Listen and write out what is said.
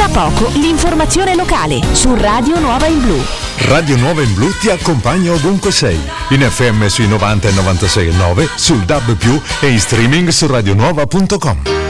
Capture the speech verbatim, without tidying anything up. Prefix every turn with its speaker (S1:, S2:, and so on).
S1: Tra poco l'informazione locale su Radio Nuova in Blu.
S2: Radio Nuova in Blu ti accompagna ovunque sei, in F M sui novanta e novantasei e nove, sul D A B più, e in streaming su radionuova punto com.